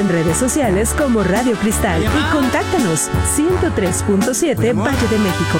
en redes sociales como Radio Cristal y contáctanos 103.7 Valle de México.